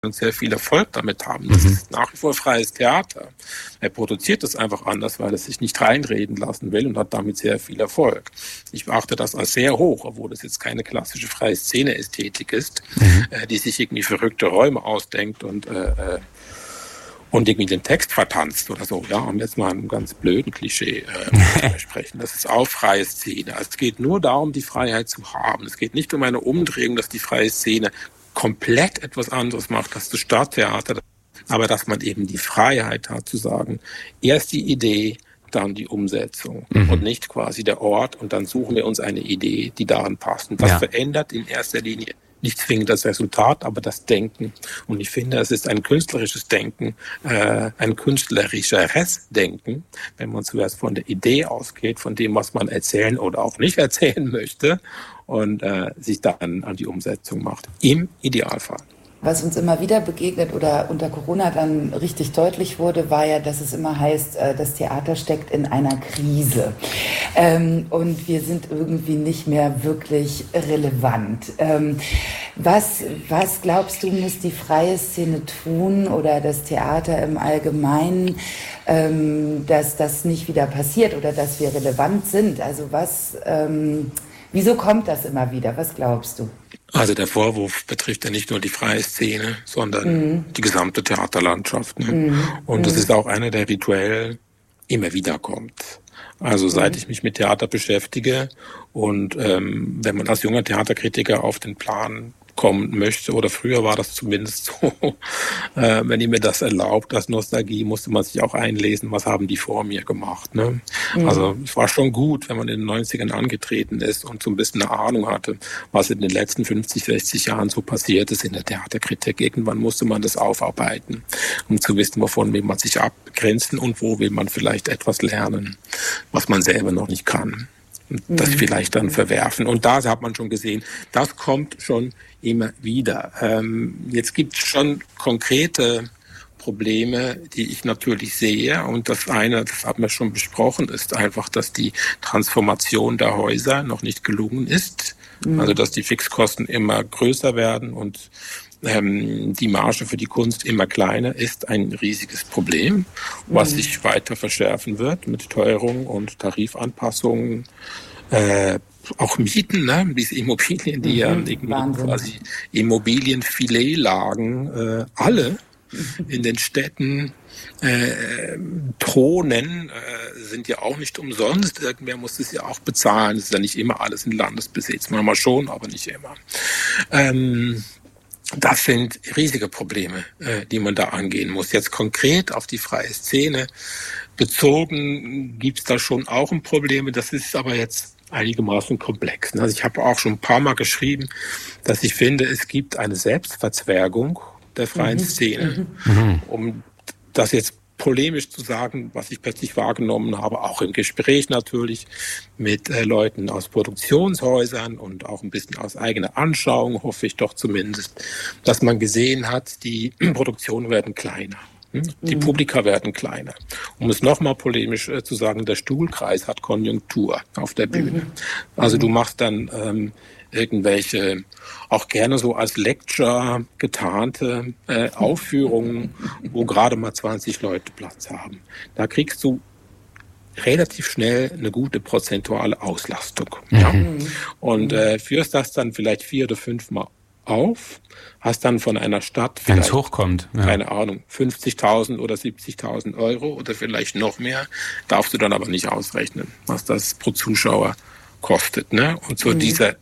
und sehr viel Erfolg damit haben. Das ist nach wie vor freies Theater. Er produziert das einfach anders, weil er sich nicht reinreden lassen will und hat damit sehr viel Erfolg. Ich beachte das als sehr hoch, obwohl das jetzt keine klassische freie Szene-Ästhetik ist, die sich irgendwie verrückte Räume ausdenkt und irgendwie den Text vertanzt oder so, ja, um jetzt mal einen ganz blöden Klischee zu sprechen. Das ist auch freie Szene. Also es geht nur darum, die Freiheit zu haben. Es geht nicht um eine Umdrehung, dass die freie Szene komplett etwas anderes macht als das Stadttheater, aber dass man eben die Freiheit hat zu sagen, erst die Idee, dann die Umsetzung und nicht quasi der Ort und dann suchen wir uns eine Idee, die daran passt. Und das verändert in erster Linie nicht zwingend das Resultat, aber das Denken. Und ich finde, es ist ein künstlerisches Denken, ein künstlerischeres Denken, wenn man zuerst von der Idee ausgeht, von dem, was man erzählen oder auch nicht erzählen möchte und sich dann an die Umsetzung macht. Im Idealfall. Was uns immer wieder begegnet oder unter Corona dann richtig deutlich wurde, war ja, dass es immer heißt, das Theater steckt in einer Krise. Und wir sind irgendwie nicht mehr wirklich relevant. Was glaubst du, muss die freie Szene tun oder das Theater im Allgemeinen, dass das nicht wieder passiert oder dass wir relevant sind? Also wieso kommt das immer wieder? Was glaubst du? Also der Vorwurf betrifft ja nicht nur die freie Szene, sondern die gesamte Theaterlandschaft. Ne? Und das ist auch einer, der rituell immer wieder kommt. Also seit ich mich mit Theater beschäftige und wenn man als junger Theaterkritiker auf den Plan kommen möchte, oder früher war das zumindest so, wenn ihr mir das erlaubt, als Nostalgie, musste man sich auch einlesen, was haben die vor mir gemacht. Ne? Also es war schon gut, wenn man in den 90ern angetreten ist und so ein bisschen eine Ahnung hatte, was in den letzten 50, 60 Jahren so passiert ist in der Theaterkritik. Irgendwann musste man das aufarbeiten, um zu wissen, wovon will man sich abgrenzen und wo will man vielleicht etwas lernen, was man selber noch nicht kann. Und das vielleicht dann verwerfen. Und da hat man schon gesehen, das kommt schon immer wieder. Jetzt gibt es schon konkrete Probleme, die ich natürlich sehe. Und das eine, das haben wir schon besprochen, ist einfach, dass die Transformation der Häuser noch nicht gelungen ist. Also dass die Fixkosten immer größer werden und die Marge für die Kunst immer kleiner ist ein riesiges Problem, was sich weiter verschärfen wird mit Teuerung und Tarifanpassungen. Auch Mieten, ne? Diese Immobilien, die ja irgendwie quasi Immobilienfiletlagen, alle in den Städten thronen, sind ja auch nicht umsonst. Irgendwer muss es ja auch bezahlen. Es ist ja nicht immer alles in Landesbesitz. Manchmal schon, aber nicht immer. Das sind riesige Probleme, die man da angehen muss. Jetzt konkret auf die freie Szene bezogen gibt's da schon auch ein Problem. Das ist aber jetzt einigermaßen komplex. Also ich habe auch schon ein paar Mal geschrieben, dass ich finde, es gibt eine Selbstverzwergung der freien Szene. Um das jetzt polemisch zu sagen, was ich plötzlich wahrgenommen habe, auch im Gespräch natürlich mit Leuten aus Produktionshäusern und auch ein bisschen aus eigener Anschauung, hoffe ich doch zumindest, dass man gesehen hat, die Produktionen werden kleiner. Die Publika werden kleiner. Um es nochmal polemisch zu sagen, der Stuhlkreis hat Konjunktur auf der Bühne. Also du machst dann irgendwelche, auch gerne so als Lecture getarnte Aufführungen, wo gerade mal 20 Leute Platz haben. Da kriegst du relativ schnell eine gute prozentuale Auslastung. Ja? Und führst das dann vielleicht 4 oder 5 Mal auf, hast dann von einer Stadt, wenn es hochkommt, keine Ahnung, 50.000 oder 70.000 Euro oder vielleicht noch mehr, darfst du dann aber nicht ausrechnen, was das pro Zuschauer kostet. Ne? Und so dieser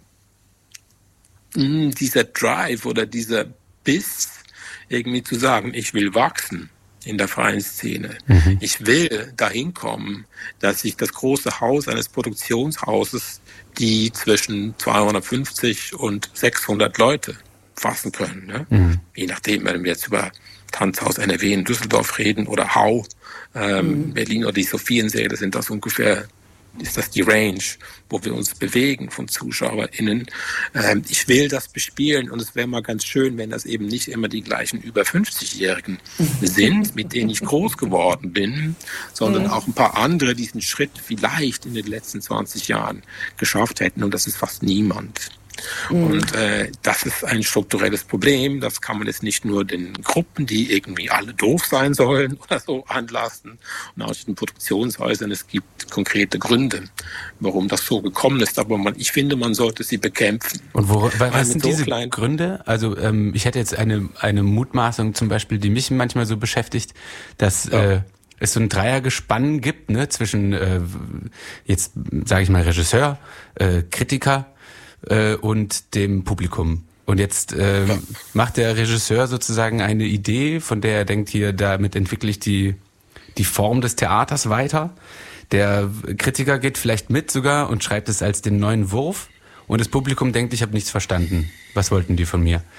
Drive oder dieser Biss, irgendwie zu sagen, ich will wachsen in der freien Szene. Ich will dahin kommen, dass ich das große Haus eines Produktionshauses, die zwischen 250 und 600 Leute fassen können. Ne? Je nachdem, wenn wir jetzt über Tanzhaus NRW in Düsseldorf reden oder Hau, Berlin oder die Sophiensäle, sind das ungefähr, ist das die Range, wo wir uns bewegen von ZuschauerInnen. Ich will das bespielen und es wäre mal ganz schön, wenn das eben nicht immer die gleichen über 50-Jährigen sind, mit denen ich groß geworden bin, sondern auch ein paar andere diesen Schritt vielleicht in den letzten 20 Jahren geschafft hätten und das ist fast niemand. Und das ist ein strukturelles Problem. Das kann man jetzt nicht nur den Gruppen, die irgendwie alle doof sein sollen oder so, anlasten und auch den Produktionshäusern. Es gibt konkrete Gründe, warum das so gekommen ist. Aber ich finde, man sollte sie bekämpfen. Und was sind diese Gründe? Also ich hätte jetzt eine Mutmaßung zum Beispiel, die mich manchmal so beschäftigt, dass es so ein Dreiergespann gibt, ne, zwischen jetzt sage ich mal Regisseur, Kritiker und dem Publikum. Und jetzt macht der Regisseur sozusagen eine Idee, von der er denkt, hier, damit entwickle ich die Form des Theaters weiter. Der Kritiker geht vielleicht mit sogar und schreibt es als den neuen Wurf. Und das Publikum denkt, ich habe nichts verstanden. Was wollten die von mir?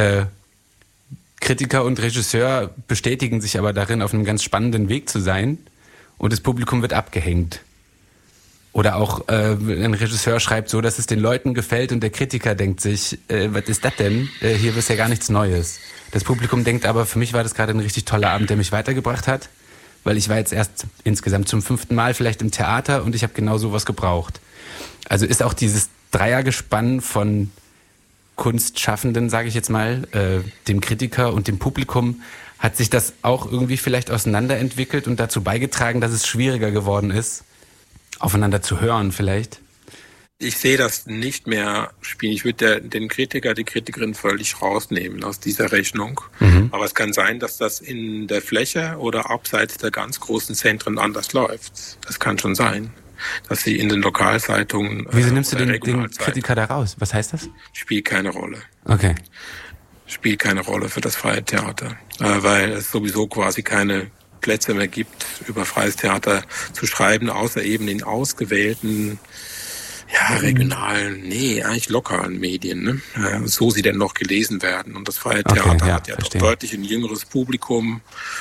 Kritiker und Regisseur bestätigen sich aber darin, auf einem ganz spannenden Weg zu sein. Und das Publikum wird abgehängt. Oder auch ein Regisseur schreibt so, dass es den Leuten gefällt und der Kritiker denkt sich, was ist das denn? Hier ist ja gar nichts Neues. Das Publikum denkt aber, für mich war das gerade ein richtig toller Abend, der mich weitergebracht hat, weil ich war jetzt erst insgesamt zum 5. Mal vielleicht im Theater und ich habe genau sowas gebraucht. Also ist auch dieses Dreiergespann von Kunstschaffenden, sage ich jetzt mal, dem Kritiker und dem Publikum, hat sich das auch irgendwie vielleicht auseinanderentwickelt und dazu beigetragen, dass es schwieriger geworden ist, aufeinander zu hören vielleicht? Ich sehe das nicht mehr spielen. Ich würde den Kritiker, die Kritikerin völlig rausnehmen aus dieser Rechnung. Aber es kann sein, dass das in der Fläche oder abseits der ganz großen Zentren anders läuft. Das kann schon sein, dass sie in den Lokalzeitungen... Wieso nimmst du den Kritiker da raus? Was heißt das? Spielt keine Rolle. Okay. Spielt keine Rolle für das freie Theater, weil es sowieso quasi keine Plätze mehr gibt, über freies Theater zu schreiben, außer eben in ausgewählten, regionalen, eigentlich lokalen Medien, ne? So sie denn noch gelesen werden. Und das freie Theater hat ja doch deutlich ein jüngeres Publikum,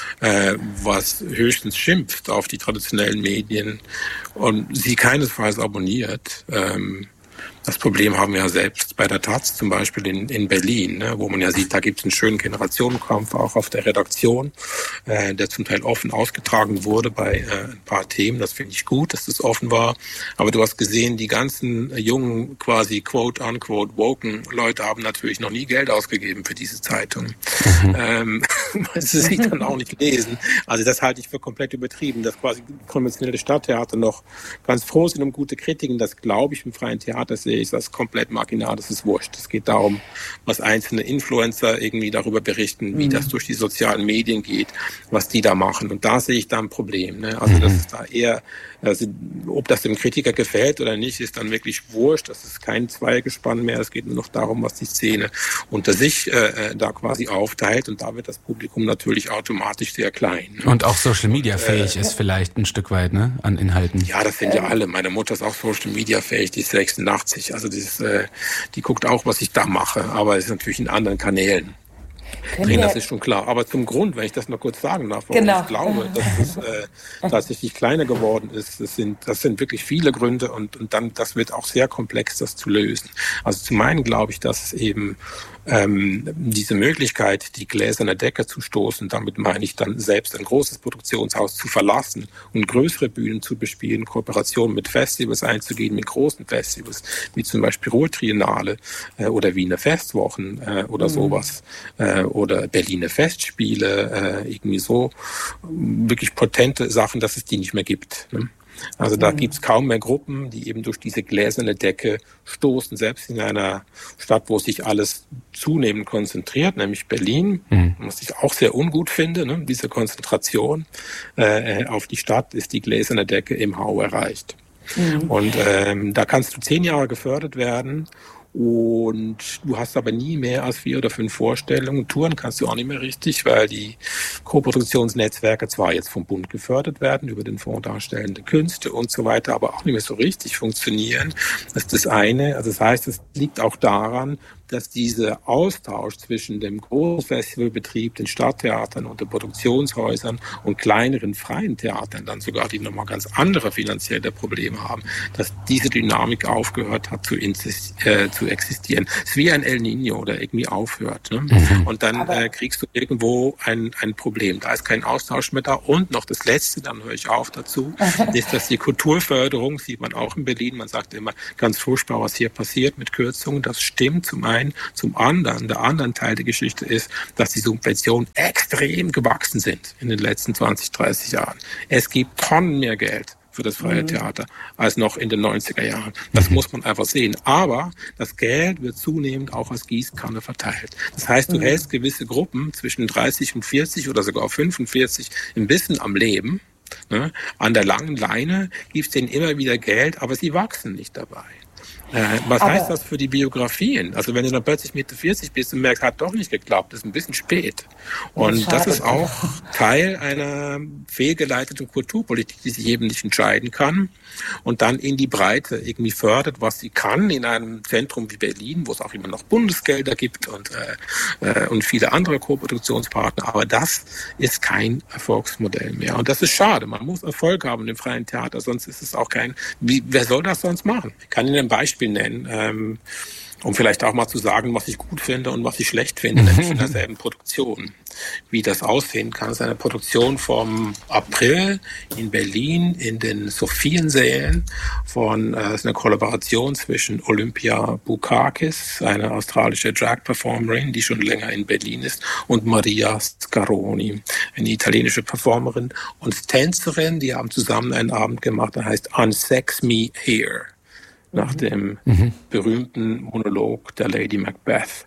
was höchstens schimpft auf die traditionellen Medien und sie keinesfalls abonniert. Das Problem haben wir ja selbst bei der Taz zum Beispiel in Berlin, ne, wo man ja sieht, da gibt es einen schönen Generationenkampf auch auf der Redaktion, der zum Teil offen ausgetragen wurde bei ein paar Themen. Das finde ich gut, dass das offen war. Aber du hast gesehen, die ganzen jungen, quasi quote-unquote woken Leute haben natürlich noch nie Geld ausgegeben für diese Zeitung. Weil sie sich dann auch nicht lesen. Also das halte ich für komplett übertrieben, dass quasi konventionelle Stadttheater noch ganz froh sind um gute Kritiken. Das glaube ich im freien Theater sehe ich das komplett marginal, das ist wurscht. Es geht darum, was einzelne Influencer irgendwie darüber berichten, wie das durch die sozialen Medien geht, was die da machen. Und da sehe ich da ein Problem. Ne? Also das ist da eher, ob das dem Kritiker gefällt oder nicht, ist dann wirklich wurscht. Das ist kein Zweiergespann mehr. Es geht nur noch darum, was die Szene unter sich da quasi aufteilt. Und da wird das Publikum natürlich automatisch sehr klein. Ne? Und auch Social Media fähig ist vielleicht ein Stück weit, ne, an Inhalten. Ja, das sind ja alle. Meine Mutter ist auch Social Media fähig, die ist 86. Also die guckt auch, was ich da mache, aber es ist natürlich in anderen Kanälen. Das ist schon klar. Aber zum Grund, wenn ich das noch kurz sagen darf, warum ich glaube, dass es tatsächlich kleiner geworden ist, das sind wirklich viele Gründe und dann, das wird auch sehr komplex, das zu lösen. Also zum einen glaube ich, dass es eben diese Möglichkeit, die gläserne Decke zu stoßen, damit meine ich dann selbst ein großes Produktionshaus zu verlassen und größere Bühnen zu bespielen, Kooperationen mit Festivals einzugehen, mit großen Festivals, wie zum Beispiel Ruhr-Triennale oder Wiener Festwochen oder sowas oder Berliner Festspiele, irgendwie so wirklich potente Sachen, dass es die nicht mehr gibt. Ne? Also da gibt's kaum mehr Gruppen, die eben durch diese gläserne Decke stoßen, selbst in einer Stadt, wo sich alles zunehmend konzentriert, nämlich Berlin, was ich auch sehr ungut finde, ne? Diese Konzentration auf die Stadt ist die gläserne Decke im Hau erreicht. Und da kannst du 10 Jahre gefördert werden. Und du hast aber nie mehr als 4 oder 5 Vorstellungen. Touren kannst du auch nicht mehr richtig, weil die Koproduktionsnetzwerke zwar jetzt vom Bund gefördert werden, über den Fonds Darstellende Künste und so weiter, aber auch nicht mehr so richtig funktionieren. Das ist das eine. Also das heißt, es liegt auch daran, dass dieser Austausch zwischen dem Großfestivalbetrieb, den Stadttheatern und den Produktionshäusern und kleineren freien Theatern, dann sogar die nochmal ganz andere finanzielle Probleme haben, dass diese Dynamik aufgehört hat zu existieren. Es ist wie ein El Niño, der irgendwie aufhört. Ne? Und dann kriegst du irgendwo ein Problem. Da ist kein Austausch mehr da. Und noch das Letzte, dann höre ich auf dazu, ist, dass die Kulturförderung, sieht man auch in Berlin, man sagt immer, ganz furchtbar, was hier passiert mit Kürzungen. Das stimmt zum einen. Zum anderen, der andere Teil der Geschichte ist, dass die Subventionen extrem gewachsen sind in den letzten 20, 30 Jahren. Es gibt Tonnen mehr Geld für das freie Theater als noch in den 90er Jahren. Das muss man einfach sehen. Aber das Geld wird zunehmend auch als Gießkanne verteilt. Das heißt, du hältst gewisse Gruppen zwischen 30 und 40 oder sogar 45 ein bisschen am Leben. Ne? An der langen Leine gibst denen immer wieder Geld, aber sie wachsen nicht dabei. Was heißt das für die Biografien? Also wenn du dann plötzlich Mitte 40 bist und merkst, hat doch nicht geklappt, ist ein bisschen spät. Und das ist auch Teil einer fehlgeleiteten Kulturpolitik, die sich eben nicht entscheiden kann und dann in die Breite irgendwie fördert, was sie kann in einem Zentrum wie Berlin, wo es auch immer noch Bundesgelder gibt und viele andere Koproduktionspartner. Aber das ist kein Erfolgsmodell mehr. Und das ist schade. Man muss Erfolg haben im freien Theater, sonst ist es auch wer soll das sonst machen? Ich kann Ihnen ein Beispiel nennen, um vielleicht auch mal zu sagen, was ich gut finde und was ich schlecht finde, nämlich in derselben Produktion. Wie das aussehen kann, ist eine Produktion vom April in Berlin in den Sophiensälen ist eine Kollaboration zwischen Olympia Bukakis, eine australische Drag-Performerin, die schon länger in Berlin ist, und Maria Scaroni, eine italienische Performerin und Tänzerin. Die haben zusammen einen Abend gemacht, der heißt Unsex Me Here, nach dem berühmten Monolog der Lady Macbeth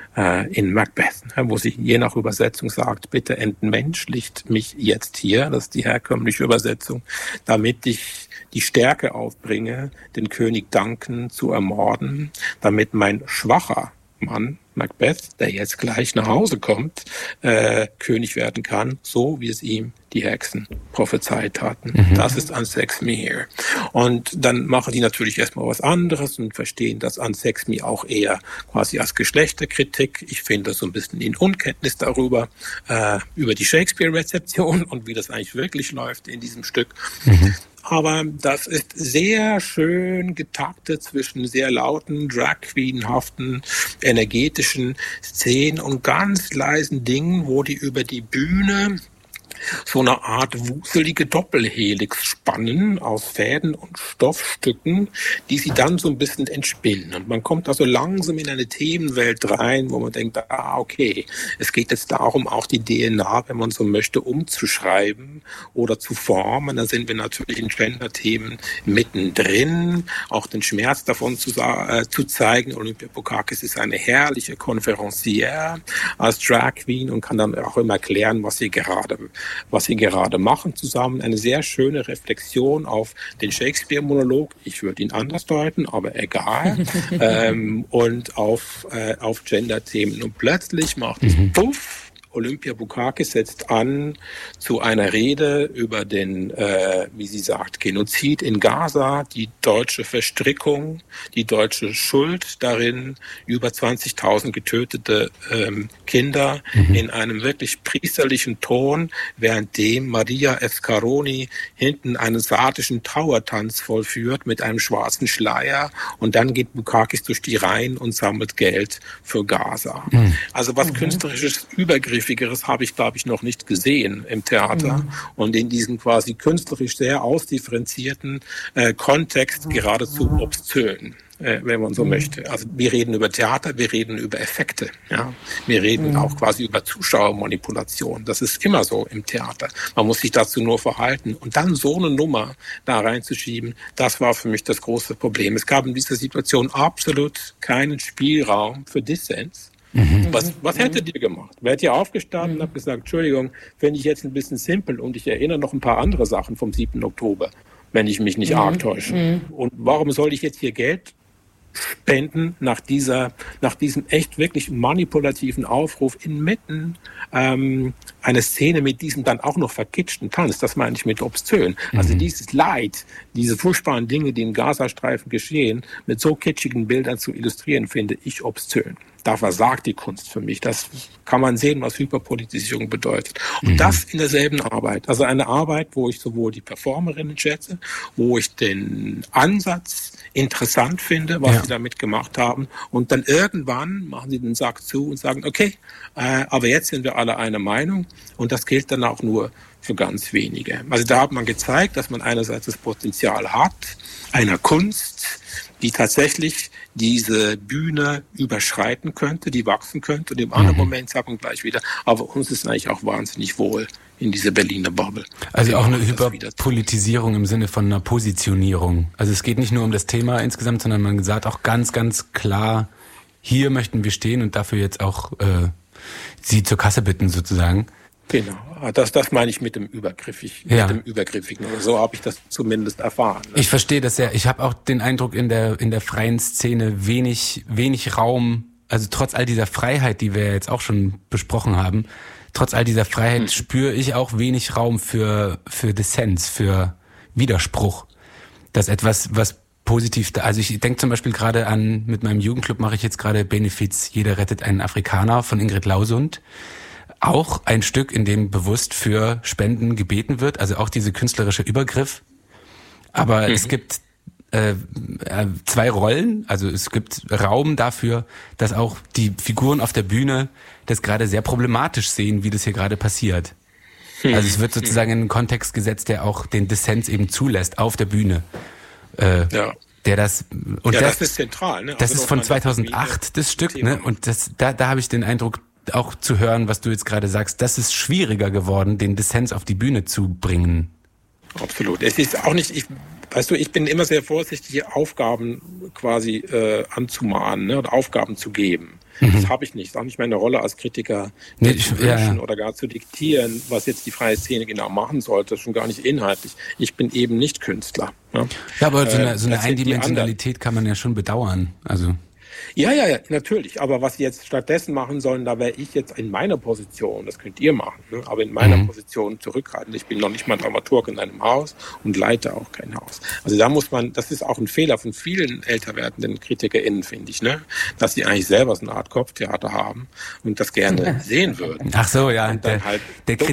in Macbeth, wo sie je nach Übersetzung sagt, bitte entmenschlicht mich jetzt hier, das ist die herkömmliche Übersetzung, damit ich die Stärke aufbringe, den König Duncan zu ermorden, damit mein schwacher Mann, Macbeth, der jetzt gleich nach Hause kommt, König werden kann, so wie es ihm die Hexen prophezeit hatten. Das ist Unsex Me Here. Und dann machen die natürlich erstmal was anderes und verstehen das Unsex Me auch eher quasi als Geschlechterkritik. Ich finde das so ein bisschen in Unkenntnis darüber, über die Shakespeare-Rezeption und wie das eigentlich wirklich läuft in diesem Stück. Aber das ist sehr schön getaktet zwischen sehr lauten, Drag-Queen-haften, energetischen Szenen und ganz leisen Dingen, wo die über die Bühne so eine Art wuselige Doppelhelix spannen aus Fäden und Stoffstücken, die sie dann so ein bisschen entspinnen. Und man kommt da so langsam in eine Themenwelt rein, wo man denkt, okay, es geht jetzt darum, auch die DNA, wenn man so möchte, umzuschreiben oder zu formen. Da sind wir natürlich in Gender-Themen mittendrin, auch den Schmerz davon zu zeigen. Olympia Bukakis ist eine herrliche Konferencière als Drag Queen und kann dann auch immer erklären, was sie gerade machen zusammen. Eine sehr schöne Reflexion auf den Shakespeare-Monolog. Ich würde ihn anders deuten, aber egal. Und auf Gender-Themen. Und plötzlich macht es Puff. Olympia Bukakis setzt an zu einer Rede über den, wie sie sagt, Genozid in Gaza, die deutsche Verstrickung, die deutsche Schuld darin, über 20.000 getötete Kinder in einem wirklich priesterlichen Ton, währenddem Maria Scaroni hinten einen sardischen Trauertanz vollführt mit einem schwarzen Schleier und dann geht Bukakis durch die Reihen und sammelt Geld für Gaza. Also was künstlerisches Übergriff habe ich, glaube ich, noch nicht gesehen im Theater und in diesem quasi künstlerisch sehr ausdifferenzierten Kontext geradezu obszön, wenn man so möchte. Also wir reden über Theater, wir reden über Effekte. Ja? Wir reden auch quasi über Zuschauermanipulation. Das ist immer so im Theater. Man muss sich dazu nur verhalten. Und dann so eine Nummer da reinzuschieben, das war für mich das große Problem. Es gab in dieser Situation absolut keinen Spielraum für Dissens. Was hättet ihr gemacht? Wärt ihr aufgestanden und habt gesagt, Entschuldigung, finde ich jetzt ein bisschen simpel und ich erinnere noch ein paar andere Sachen vom 7. Oktober, wenn ich mich nicht arg täusche. Und warum soll ich jetzt hier Geld Spenden nach diesem echt wirklich manipulativen Aufruf inmitten eine Szene mit diesem dann auch noch verkitschten Tanz, das meine ich mit obszön. Also dieses Leid, diese furchtbaren Dinge, die im Gazastreifen geschehen, mit so kitschigen Bildern zu illustrieren, finde ich obszön. Da versagt die Kunst für mich. Das kann man sehen, was Hyperpolitisierung bedeutet. Und das in derselben Arbeit. Also eine Arbeit, wo ich sowohl die Performerinnen schätze, wo ich den Ansatz interessant finde, was sie damit gemacht haben. Und dann irgendwann machen sie den Sack zu und sagen, okay, aber jetzt sind wir alle einer Meinung. Und das gilt dann auch nur für ganz wenige. Also da hat man gezeigt, dass man einerseits das Potenzial hat, einer Kunst, die tatsächlich diese Bühne überschreiten könnte, die wachsen könnte. Und im anderen Moment sagt man gleich wieder, aber uns ist eigentlich auch wahnsinnig wohl in dieser Berliner Bubble. Also auch eine Hyperpolitisierung im Sinne von einer Positionierung. Also es geht nicht nur um das Thema insgesamt, sondern man sagt auch ganz, ganz klar, hier möchten wir stehen und dafür jetzt auch Sie zur Kasse bitten sozusagen. Genau, das meine ich mit dem Übergriffigen. Oder so habe ich das zumindest erfahren. Ne? Ich verstehe das sehr. Ich habe auch den Eindruck, in der freien Szene wenig Raum, also trotz all dieser Freiheit, die wir jetzt auch schon besprochen haben, trotz all dieser Freiheit spüre ich auch wenig Raum für Dissens, für Widerspruch. Das etwas, was positiv, also ich denke zum Beispiel gerade an, mit meinem Jugendclub mache ich jetzt gerade Benefiz, jeder rettet einen Afrikaner von Ingrid Lausund. Auch ein Stück, in dem bewusst für Spenden gebeten wird, also auch diese künstlerische Übergriff. Aber es gibt zwei Rollen, also es gibt Raum dafür, dass auch die Figuren auf der Bühne das gerade sehr problematisch sehen, wie das hier gerade passiert. Also es wird sozusagen in einen Kontext gesetzt, der auch den Dissens eben zulässt auf der Bühne. Der das und das ist zentral. Ne? Das ist von 2008 das Stück, Thema. Ne? Und da habe ich den Eindruck, auch zu hören, was du jetzt gerade sagst, das ist schwieriger geworden, den Dissens auf die Bühne zu bringen. Absolut. Es ist auch nicht, ich bin immer sehr vorsichtig, Aufgaben quasi anzumahnen, ne, oder Aufgaben zu geben. Das habe ich nicht. Auch nicht meine Rolle als Kritiker zu wünschen oder gar zu diktieren, was jetzt die freie Szene genau machen sollte, schon gar nicht inhaltlich. Ich bin eben nicht Künstler. Ne? Ja, aber so eine Eindimensionalität kann man ja schon bedauern. Also Ja, natürlich. Aber was sie jetzt stattdessen machen sollen, da wäre ich jetzt in meiner Position, das könnt ihr machen, ne? Aber in meiner Position zurückhaltend. Ich bin noch nicht mal Dramaturg in einem Haus und leite auch kein Haus. Also da muss man, das ist auch ein Fehler von vielen älter werdenden KritikerInnen, finde ich, ne? Dass sie eigentlich selber so eine Art Kopftheater haben und das gerne sehen würden. Ach so, ja, und dann halt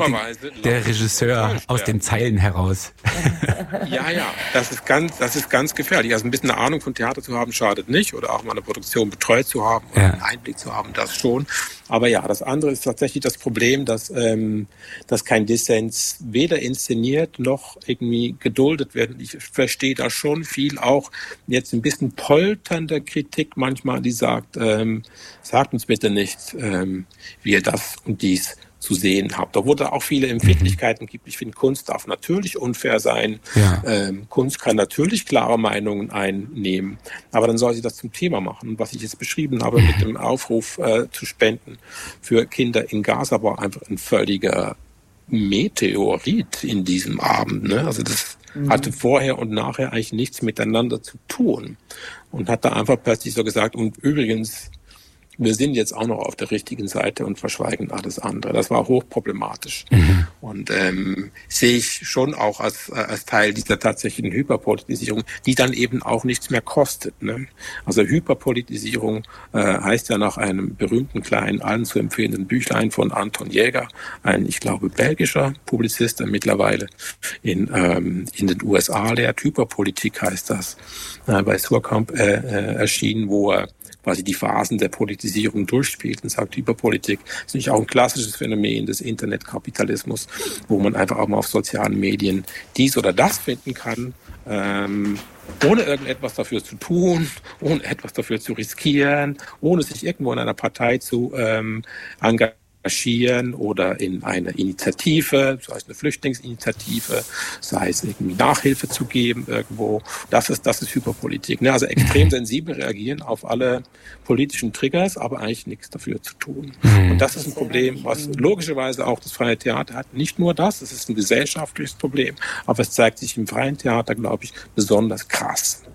der Regisseur aus den Zeilen heraus. Ja, das ist ganz gefährlich. Also ein bisschen eine Ahnung von Theater zu haben, schadet nicht, oder auch mal eine Produktion betreut zu haben oder einen Einblick zu haben, das schon. Aber ja, das andere ist tatsächlich das Problem, dass kein Dissens weder inszeniert noch irgendwie geduldet wird. Ich verstehe da schon viel, auch jetzt ein bisschen polternde Kritik manchmal, die sagt, sagt uns bitte nicht, wie ihr das und dies zu sehen habt. Obwohl da auch viele Empfindlichkeiten gibt. Ich finde, Kunst darf natürlich unfair sein. Ja. Kunst kann natürlich klare Meinungen einnehmen. Aber dann soll sie das zum Thema machen. Und was ich jetzt beschrieben habe mit dem Aufruf zu spenden für Kinder in Gaza war einfach ein völliger Meteorit in diesem Abend. Ne? Also das hatte vorher und nachher eigentlich nichts miteinander zu tun. Und hat da einfach plötzlich so gesagt, und übrigens, wir sind jetzt auch noch auf der richtigen Seite und verschweigen alles andere. Das war hochproblematisch. Und sehe ich schon auch als Teil dieser tatsächlichen Hyperpolitisierung, die dann eben auch nichts mehr kostet. Ne? Also Hyperpolitisierung heißt ja nach einem berühmten kleinen, allen zu empfehlenden Büchlein von Anton Jäger, ein, ich glaube, belgischer Publizist, der mittlerweile in den USA lehrt. Hyperpolitik heißt das, bei Suhrkamp erschienen, wo er quasi die Phasen der Politisierung durchspielt und sagt, Hyperpolitik ist nicht auch ein klassisches Phänomen des Internetkapitalismus, wo man einfach auch mal auf sozialen Medien dies oder das finden kann, ohne irgendetwas dafür zu tun, ohne etwas dafür zu riskieren, ohne sich irgendwo in einer Partei zu engagieren oder in eine Initiative, sei es eine Flüchtlingsinitiative, sei es irgendwie Nachhilfe zu geben irgendwo. Das ist Hyperpolitik. Ne? Also extrem sensibel reagieren auf alle politischen Triggers, aber eigentlich nichts dafür zu tun. Und das ist ein Problem, was logischerweise auch das freie Theater hat. Nicht nur das, es ist ein gesellschaftliches Problem, aber es zeigt sich im freien Theater, glaube ich, besonders krass.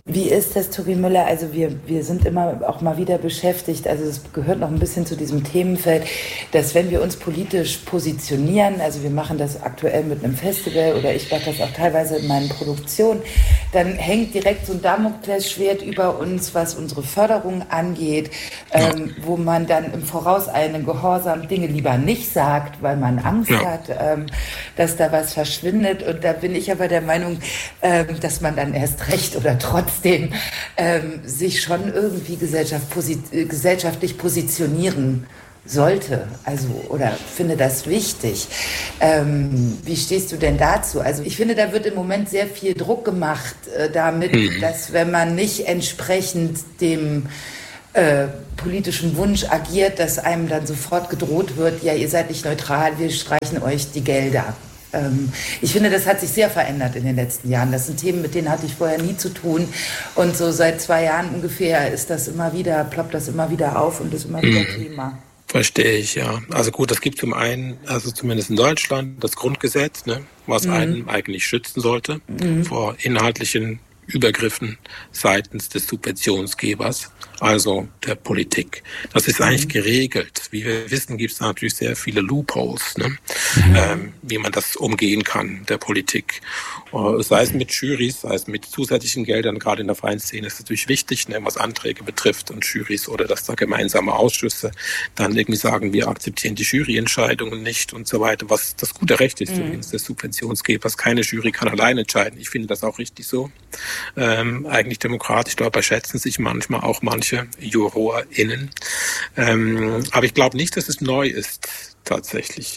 Wie ist das, Tobi Müller? Also wir sind immer auch mal wieder beschäftigt, also es gehört noch ein bisschen zu diesem Themenfeld, dass wenn wir uns politisch positionieren, also wir machen das aktuell mit einem Festival oder ich mache das auch teilweise in meinen Produktionen, dann hängt direkt so ein Damoklesschwert über uns, was unsere Förderung angeht, wo man dann im vorauseilenden Gehorsam Dinge lieber nicht sagt, weil man Angst hat, dass da was verschwindet. Und da bin ich aber der Meinung, dass man dann erst recht oder trotzdem sich schon irgendwie gesellschaftlich positionieren sollte, also oder finde das wichtig. Wie stehst du denn dazu? Also ich finde, da wird im Moment sehr viel Druck gemacht damit, dass wenn man nicht entsprechend dem politischen Wunsch agiert, dass einem dann sofort gedroht wird, ja, ihr seid nicht neutral, wir streichen euch die Gelder. Ich finde, das hat sich sehr verändert in den letzten Jahren. Das sind Themen, mit denen hatte ich vorher nie zu tun. Und so seit 2 Jahren ungefähr ploppt das immer wieder auf und ist immer wieder Thema. Verstehe ich, ja. Also gut, das gibt zum einen, also zumindest in Deutschland, das Grundgesetz, ne, was einen eigentlich schützen sollte vor inhaltlichen Übergriffen seitens des Subventionsgebers, also der Politik. Das ist eigentlich geregelt. Wie wir wissen, gibt es natürlich sehr viele Loopholes, ne? Wie man das umgehen kann, der Politik. Sei es mit Jurys, sei es mit zusätzlichen Geldern, gerade in der freien Szene ist es natürlich wichtig, ne, was Anträge betrifft und Jurys oder dass da gemeinsame Ausschüsse dann irgendwie sagen, wir akzeptieren die Juryentscheidungen nicht und so weiter, was das gute Recht ist übrigens des Subventionsgebers. Keine Jury kann allein entscheiden. Ich finde das auch richtig so. Eigentlich demokratisch, da überschätzen sich manchmal auch manche JurorInnen. Aber ich glaube nicht, dass es neu ist, tatsächlich.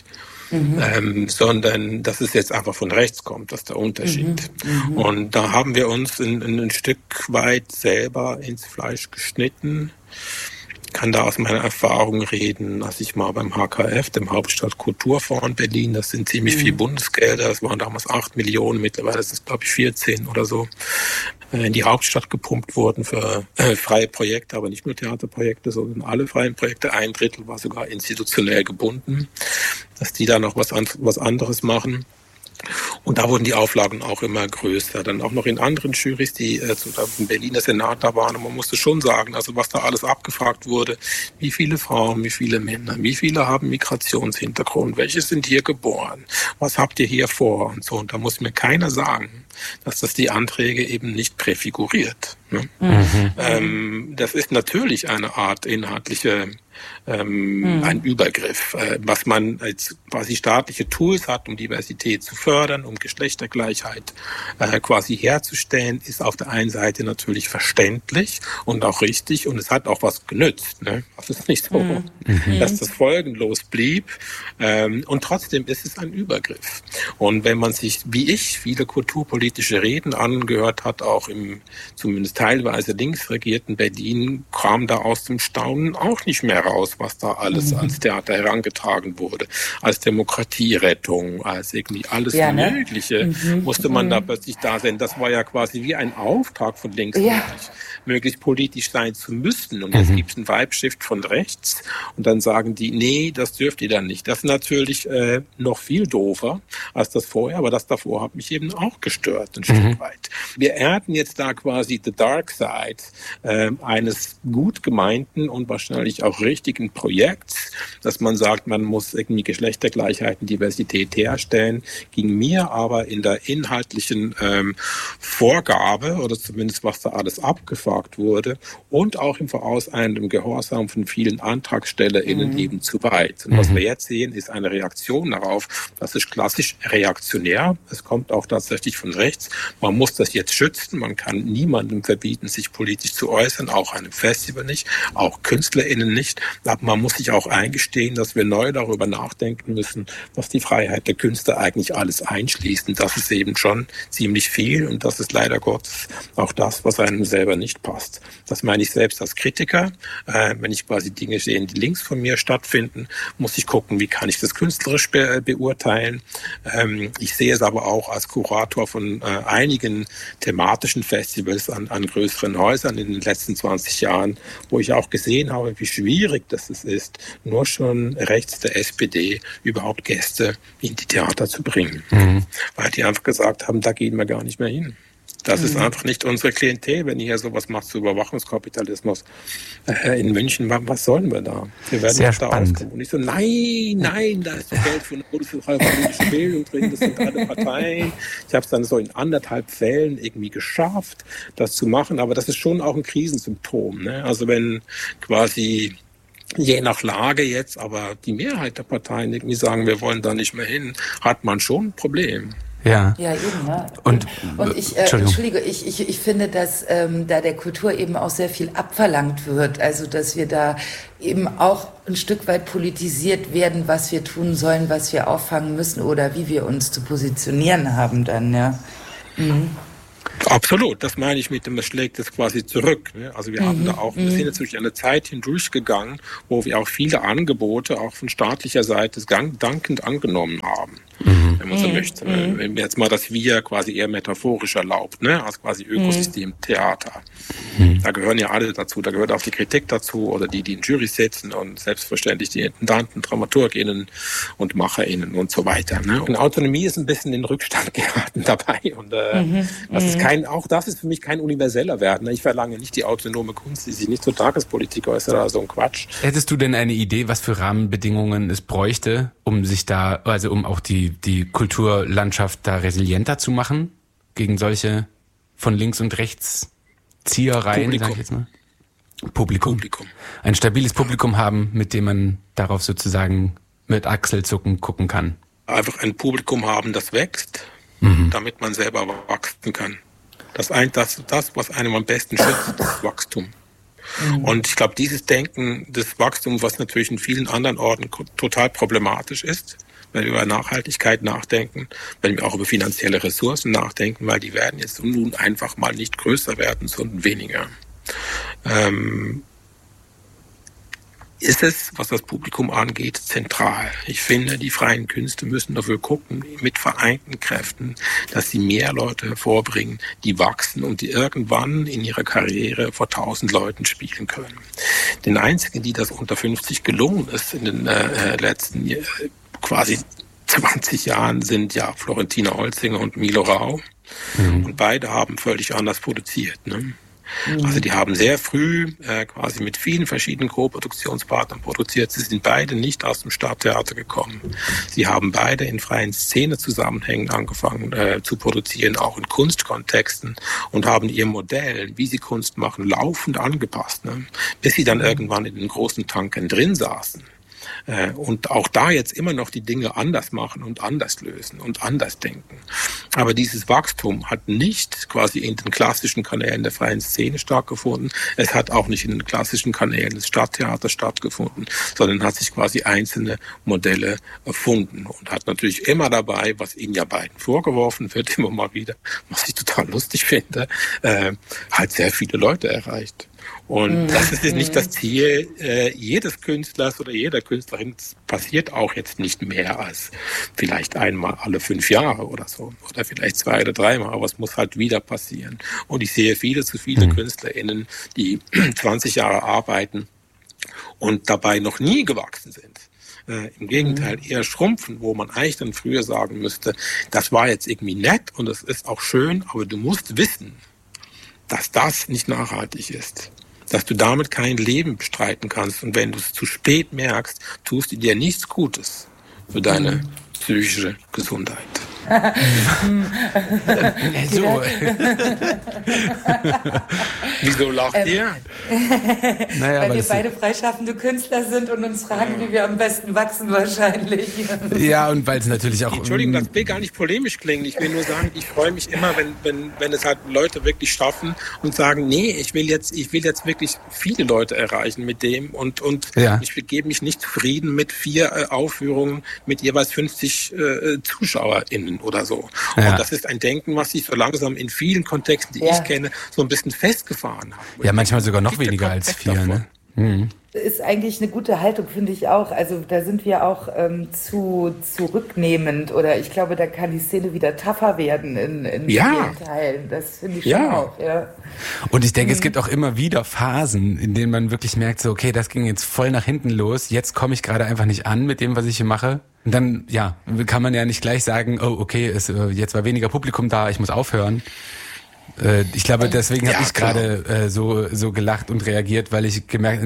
Sondern dass es jetzt einfach von rechts kommt, das ist der Unterschied. Und da haben wir uns ein Stück weit selber ins Fleisch geschnitten. Ich kann da aus meiner Erfahrung reden, als ich mal beim HKF, dem Hauptstadtkulturfonds in Berlin, das sind ziemlich viel Bundesgelder, das waren damals 8 Millionen, mittlerweile sind es glaube ich 14 oder so, in die Hauptstadt gepumpt wurden für freie Projekte, aber nicht nur Theaterprojekte, sondern alle freien Projekte. 1/3 war sogar institutionell gebunden, dass die da noch was anderes machen. Und da wurden die Auflagen auch immer größer. Dann auch noch in anderen Jurys, die zum Beispiel im Berliner Senat da waren. Und man musste schon sagen, also was da alles abgefragt wurde, wie viele Frauen, wie viele Männer, wie viele haben Migrationshintergrund, welche sind hier geboren, was habt ihr hier vor und so. Und da muss mir keiner sagen, dass das die Anträge eben nicht präfiguriert. Ne? Das ist natürlich eine Art inhaltliche ein Übergriff, was man als quasi staatliche Tools hat, um Diversität zu fördern, um Geschlechtergleichheit quasi herzustellen, ist auf der einen Seite natürlich verständlich und auch richtig und es hat auch was genützt. Ne? Das ist nicht so, dass das folgenlos blieb und trotzdem ist es ein Übergriff. Und wenn man sich, wie ich, viele kulturpolitische Reden angehört hat, auch im zumindest teilweise links regierten Berlin, kam da aus dem Staunen auch nicht mehr raus, was da alles ans Theater herangetragen wurde. Als Demokratierettung, als irgendwie alles Mögliche musste man da plötzlich da sein. Das war ja quasi wie ein Auftrag von links, möglichst politisch sein zu müssen. Und jetzt gibt es einen Vibe-Shift von rechts und dann sagen die, nee, das dürft ihr dann nicht. Das ist natürlich noch viel doofer als das vorher, aber das davor hat mich eben auch gestört, ein Stück weit. Wir ernten jetzt da quasi the dark side eines gut gemeinten und wahrscheinlich auch richtigen Projekts, dass man sagt, man muss irgendwie Geschlechtergleichheit und Diversität herstellen, ging mir aber in der inhaltlichen Vorgabe oder zumindest was da alles abgefragt wurde und auch im vorauseilenden Gehorsam von vielen AntragstellerInnen eben zu weit. Und was wir jetzt sehen, ist eine Reaktion darauf. Das ist klassisch reaktionär. Es kommt auch tatsächlich von rechts. Man muss das jetzt schützen. Man kann niemandem verbieten, sich politisch zu äußern, auch einem Festival nicht, auch KünstlerInnen nicht. Aber man muss sich auch eingestehen, dass wir neu darüber nachdenken müssen, was die Freiheit der Künstler eigentlich alles einschließt. Und das ist eben schon ziemlich viel und das ist leider Gottes auch das, was einem selber nicht passt. Das meine ich selbst als Kritiker. Wenn ich quasi Dinge sehe, die links von mir stattfinden, muss ich gucken, wie kann ich das künstlerisch beurteilen. Ich sehe es aber auch als Kurator von einigen thematischen Festivals an größeren Häusern in den letzten 20 Jahren, wo ich auch gesehen habe, wie schwierig das ist, nur schon rechts der SPD überhaupt Gäste in die Theater zu bringen. Weil die einfach gesagt haben, da gehen wir gar nicht mehr hin. Das ist einfach nicht unsere Klientel, wenn ihr hier sowas macht zu Überwachungskapitalismus in München. Was sollen wir da? Wir werden sehr da spannend. auskommen. Und ich so, nein, da ist doch Geld für eine politische Bildung drin, das sind alle Parteien. Ich habe es dann so in 1,5 Fällen irgendwie geschafft, das zu machen, aber das ist schon auch ein Krisensymptom. Ne? Also wenn quasi je nach Lage jetzt, aber die Mehrheit der Parteien irgendwie sagen, wir wollen da nicht mehr hin, hat man schon ein Problem. Ja. Ja, eben. Ja. Und ich, Entschuldige, ich finde, dass da der Kultur eben auch sehr viel abverlangt wird. Also, dass wir da eben auch ein Stück weit politisiert werden, was wir tun sollen, was wir auffangen müssen oder wie wir uns zu positionieren haben dann, ja. Mhm. Absolut, das meine ich mit dem, es schlägt es quasi zurück. Ne? Also wir haben da auch, wir sind jetzt durch eine Zeit hindurchgegangen, wo wir auch viele Angebote auch von staatlicher Seite dankend angenommen haben, wenn man so möchte. Wenn wir jetzt mal das Wir quasi eher metaphorisch erlaubt, ne? Also quasi Ökosystem Theater. Da gehören ja alle dazu, da gehört auch die Kritik dazu oder die in Jury sitzen und selbstverständlich die Intendanten, DramaturgInnen und MacherInnen und so weiter. Ne? Und Autonomie ist ein bisschen in Rückstand geraten dabei und das ist für mich kein universeller Wert. Ne? Ich verlange nicht die autonome Kunst, die sich nicht zur Tagespolitik äußert oder so ein Quatsch. Hättest du denn eine Idee, was für Rahmenbedingungen es bräuchte, um sich da, also um auch die Kulturlandschaft da resilienter zu machen gegen solche von links und rechts Ziehereien, sag ich jetzt mal? Publikum. Ein stabiles Publikum haben, mit dem man darauf sozusagen mit Achselzucken gucken kann. Einfach ein Publikum haben, das wächst, damit man selber wachsen kann. Das, was einem am besten schützt, ist Wachstum. Und ich glaube, dieses Denken des Wachstums, was natürlich in vielen anderen Orten total problematisch ist, wenn wir über Nachhaltigkeit nachdenken, wenn wir auch über finanzielle Ressourcen nachdenken, weil die werden jetzt nun einfach mal nicht größer werden, sondern weniger. Ist es, was das Publikum angeht, zentral. Ich finde, die freien Künste müssen dafür gucken, mit vereinten Kräften, dass sie mehr Leute hervorbringen, die wachsen und die irgendwann in ihrer Karriere vor 1000 Leuten spielen können. Den einzigen, die das unter 50 gelungen ist in den letzten quasi 20 Jahren, sind ja Florentina Holzinger und Milo Rau. Und beide haben völlig anders produziert, ne? Also die haben sehr früh quasi mit vielen verschiedenen Co-Produktionspartnern produziert. Sie sind beide nicht aus dem Stadttheater gekommen. Sie haben beide in freien Szenezusammenhängen angefangen zu produzieren, auch in Kunstkontexten, und haben ihr Modell, wie sie Kunst machen, laufend angepasst, ne? Bis sie dann irgendwann in den großen Tankern drin saßen. Und auch da jetzt immer noch die Dinge anders machen und anders lösen und anders denken. Aber dieses Wachstum hat nicht quasi in den klassischen Kanälen der freien Szene stattgefunden. Es hat auch nicht in den klassischen Kanälen des Stadttheaters stattgefunden, sondern hat sich quasi einzelne Modelle erfunden und hat natürlich immer dabei, was ihnen ja beiden vorgeworfen wird, immer mal wieder, was ich total lustig finde, halt sehr viele Leute erreicht. Und das ist jetzt nicht das Ziel jedes Künstlers oder jeder Künstlerin. Das passiert auch jetzt nicht mehr als vielleicht einmal alle 5 Jahre oder so. Oder vielleicht 2 oder 3 Mal. Aber es muss halt wieder passieren. Und ich sehe viele KünstlerInnen, die 20 Jahre arbeiten und dabei noch nie gewachsen sind. Im Gegenteil, eher schrumpfen, wo man eigentlich dann früher sagen müsste, das war jetzt irgendwie nett und das ist auch schön, aber du musst wissen, dass das nicht nachhaltig ist. Dass du damit kein Leben bestreiten kannst. Und wenn du es zu spät merkst, tust du dir nichts Gutes für deine psychische Gesundheit. So. Wieso lacht ihr? Naja, weil wir beide freischaffende Künstler sind und uns fragen, wie wir am besten wachsen wahrscheinlich. Ja, und weil es natürlich auch... Entschuldigung, das will gar nicht polemisch klingen. Ich will nur sagen, ich freue mich immer, wenn es halt Leute wirklich schaffen und sagen, nee, ich will jetzt wirklich viele Leute erreichen mit dem und ich gebe mich nicht zufrieden mit 4 Aufführungen mit jeweils 50 ZuschauerInnen oder so. Ja. Und das ist ein Denken, was sich so langsam in vielen Kontexten, die ich kenne, so ein bisschen festgefahren hat. Ja, manchmal sogar noch weniger als 4, ne? Ist eigentlich eine gute Haltung, finde ich auch. Also da sind wir auch zu zurücknehmend oder ich glaube, da kann die Szene wieder tougher werden in vielen Teilen. Das finde ich schon auch. Ja. Und ich denke, es gibt auch immer wieder Phasen, in denen man wirklich merkt, so okay, das ging jetzt voll nach hinten los, jetzt komme ich gerade einfach nicht an mit dem, was ich hier mache. Und dann, kann man ja nicht gleich sagen, oh okay, jetzt war weniger Publikum da, ich muss aufhören. Ich glaube, deswegen habe ich gerade so gelacht und reagiert, weil ich gemerkt,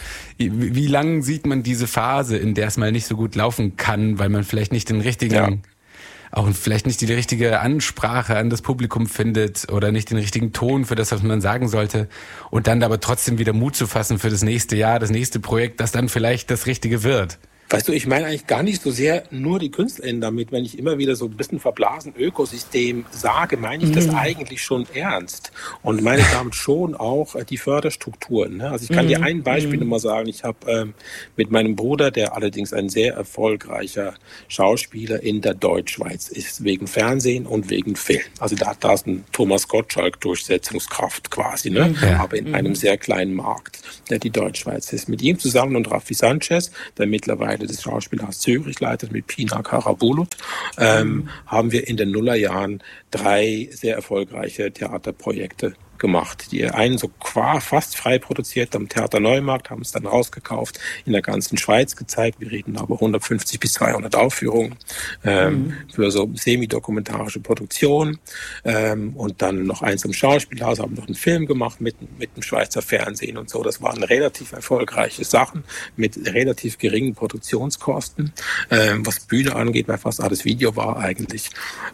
wie lang sieht man diese Phase, in der es mal nicht so gut laufen kann, weil man vielleicht nicht den richtigen, auch vielleicht nicht die richtige Ansprache an das Publikum findet oder nicht den richtigen Ton für das, was man sagen sollte, und dann aber trotzdem wieder Mut zu fassen für das nächste Jahr, das nächste Projekt, das dann vielleicht das Richtige wird. Weißt du, ich meine eigentlich gar nicht so sehr nur die KünstlerInnen damit. Wenn ich immer wieder so ein bisschen verblasen Ökosystem sage, meine ich das eigentlich schon ernst. Und meine damit schon auch die Förderstrukturen. Ne? Also ich kann dir ein Beispiel mal sagen. Ich habe mit meinem Bruder, der allerdings ein sehr erfolgreicher Schauspieler in der Deutschschweiz ist, wegen Fernsehen und wegen Film. Also da ist ein Thomas Gottschalk Durchsetzungskraft quasi, ne? Aber in einem sehr kleinen Markt, der die Deutschschweiz ist. Mit ihm zusammen und Raffi Sanchez, der mittlerweile des Schauspielhaus Zürich leitet, mit Pina Karabulut, haben wir in den Nullerjahren 3 sehr erfolgreiche Theaterprojekte gemacht. Die einen so fast frei produziert am Theater Neumarkt, haben es dann rausgekauft, in der ganzen Schweiz gezeigt. Wir reden aber 150 bis 200 Aufführungen für so semi-dokumentarische Produktion. Und dann noch eins im Schauspielhaus, haben noch einen Film gemacht mit dem Schweizer Fernsehen und so. Das waren relativ erfolgreiche Sachen mit relativ geringen Produktionskosten, was Bühne angeht, weil fast alles Video war eigentlich,